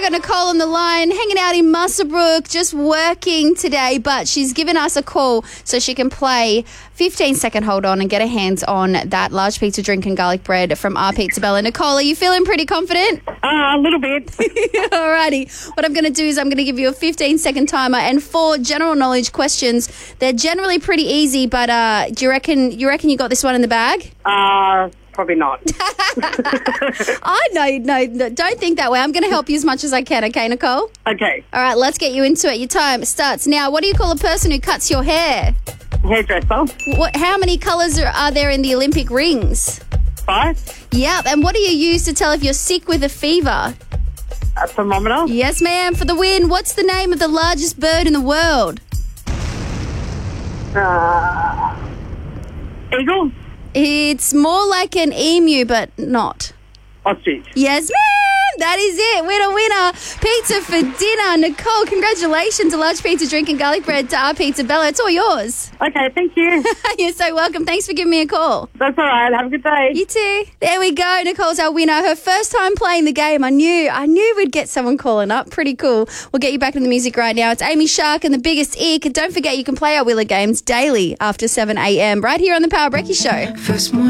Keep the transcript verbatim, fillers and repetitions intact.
got Nicole on the line, hanging out in Muswellbrook, just working today, but she's given us a call so she can play fifteen second hold on and get her hands on that large pizza drink and garlic bread from our Pizza Bella. Nicole, are you feeling pretty confident? Uh, a little bit. Alrighty. What I'm going to do is I'm going to give you a fifteen second timer and four general knowledge questions. They're generally pretty easy, but uh, do you reckon you reckon you got this one in the bag? Uh, probably not. I know, no, no, don't think that way. I'm going to help you as much as I can, okay, Nicole? Okay. All right, let's get you into it. Your time starts now. What do you call a person who cuts your hair? Hairdresser. What, how many colours are, are there in the Olympic rings? Five. Yep. And what do you use to tell if you're sick with a fever? A thermometer. Yes, ma'am. For the win, what's the name of the largest bird in the world? Uh, eagle. It's more like an emu, but not. Ostrich. Yes, ma'am. That is it. Winner, winner. Pizza for dinner. Nicole, congratulations. A large pizza, drink and garlic bread to our Pizza Bella. It's all yours. Okay, thank you. You're so welcome. Thanks for giving me a call. That's all right. Have a good day. You too. There we go. Nicole's our winner. Her first time playing the game. I knew, I knew we'd get someone calling up. Pretty cool. We'll get you back in the music right now. It's Amy Shark and the Biggest Ick. And don't forget you can play our Willa games daily after seven a.m. right here on the Power Brekkie Show. First